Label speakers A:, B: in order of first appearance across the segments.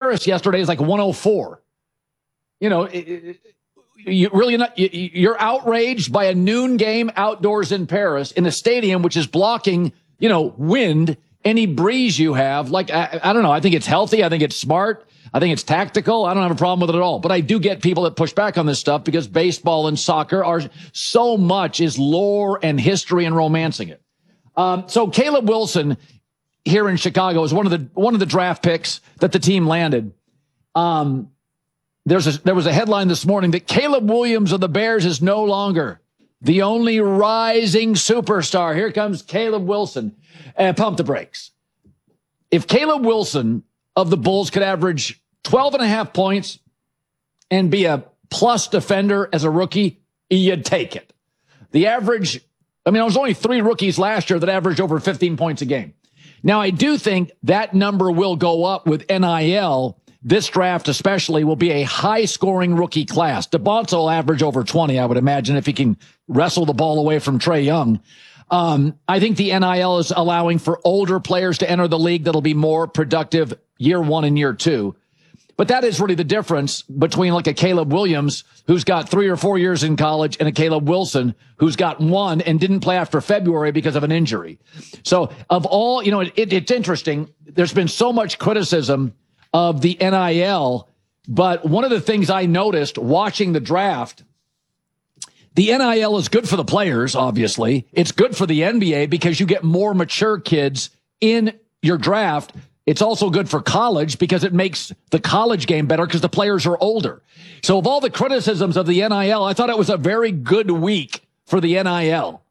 A: Paris yesterday is like 104. You're outraged by a noon game outdoors in Paris in a stadium which is blocking, wind, any breeze you have. Like, I don't know. I think it's healthy. I think it's smart. I think it's tactical. I don't have a problem with it at all. But I do get people that push back on this stuff because baseball and soccer are so much is lore and history and romancing it. So Caleb Wilson here in Chicago is one of the draft picks that the team landed. There was a headline this morning that Caleb Williams of the Bears is no longer the only rising superstar. Here comes Caleb Wilson. Pump the brakes. If Caleb Wilson of the Bulls could average 12.5 points and be a plus defender as a rookie, you'd take it. The average, there was only 3 rookies last year that averaged over 15 points a game. Now, I do think that number will go up with NIL. This draft especially will be a high-scoring rookie class. DeBonta will average over 20, I would imagine, if he can wrestle the ball away from Trae Young. I think the NIL is allowing for older players to enter the league that'll be more productive year 1 and year 2. But that is really the difference between like a Caleb Williams who's got 3 or 4 years in college and a Caleb Wilson who's got 1 and didn't play after February because of an injury. So of all, it's interesting. There's been so much criticism of the NIL, but one of the things I noticed watching the draft, the NIL is good for the players, obviously. It's good for the NBA because you get more mature kids in your draft. It's also good for college because it makes the college game better because the players are older. So of all the criticisms of the NIL, I thought it was a very good week for the NIL.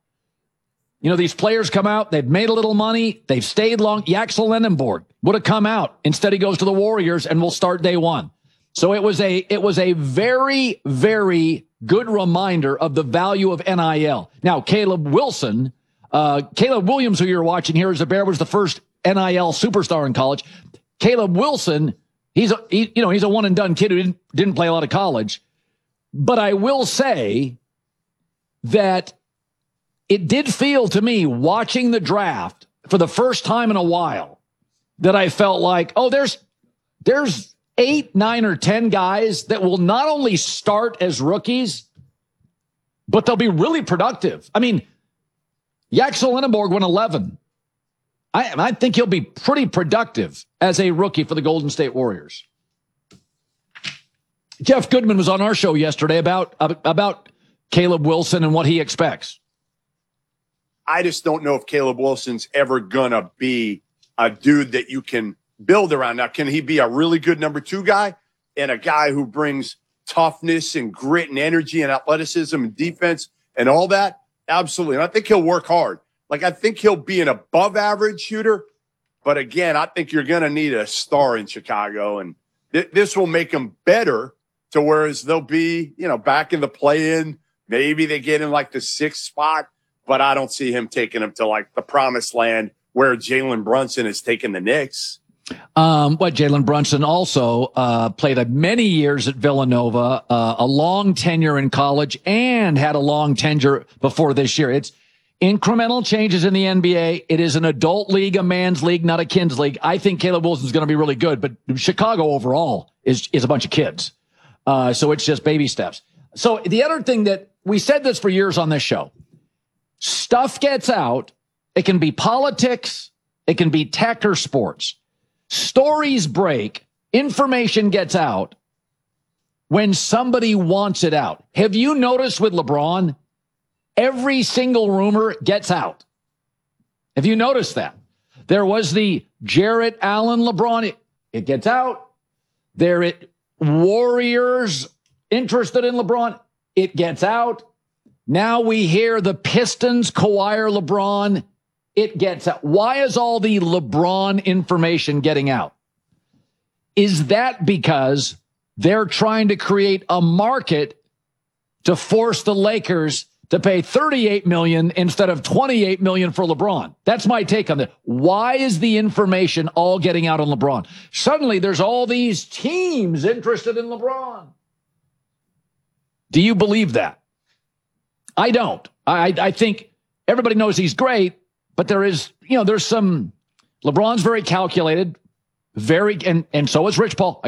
A: These players come out, they've made a little money, they've stayed long. Yaxel Lenenborg would have come out. Instead, he goes to the Warriors and will start day 1. So it was a very, very good reminder of the value of NIL. Now, Caleb Williams, who you're watching here as a Bear, was the first NIL superstar in college. Caleb Wilson, he's a one and done kid who didn't play a lot of college. But I will say that it did feel to me watching the draft for the first time in a while that I felt like, there's 8, 9, or 10 guys that will not only start as rookies, but they'll be really productive. Yaxel Lenenborg went 11. I think he'll be pretty productive as a rookie for the Golden State Warriors. Jeff Goodman was on our show yesterday about Caleb Wilson and what he expects.
B: I just don't know if Caleb Wilson's ever going to be a dude that you can build around. Now, can he be a really good number 2 guy and a guy who brings toughness and grit and energy and athleticism and defense and all that? Absolutely. And I think he'll work hard. I think he'll be an above average shooter. But again, I think you're going to need a star in Chicago. And this will make him better to whereas they'll be, back in the play-in. Maybe they get in the 6th spot. But I don't see him taking him to the promised land where Jalen Brunson is taking the Knicks.
A: Jalen Brunson also played many years at Villanova, a long tenure in college, and had a long tenure before this year. It's incremental changes in the NBA. It is an adult league, a man's league, not a kid's league. I think Caleb Wilson's going to be really good, but Chicago overall is a bunch of kids. So it's just baby steps. So the other thing that we said this for years on this show, stuff gets out. It can be politics. It can be tech or sports. Stories break. Information gets out when somebody wants it out. Have you noticed with LeBron, every single rumor gets out? Have you noticed that? There was the Jarrett Allen LeBron. It gets out. Warriors interested in LeBron. It gets out. Now we hear the Pistons Kawhi LeBron. It gets out. Why is all the LeBron information getting out? Is that because they're trying to create a market to force the Lakers to pay $38 million instead of $28 million for LeBron? That's my take on that. Why is the information all getting out on LeBron? Suddenly there's all these teams interested in LeBron. Do you believe that? I don't. I think everybody knows he's great, but there's some, LeBron's very calculated, and so is Rich Paul.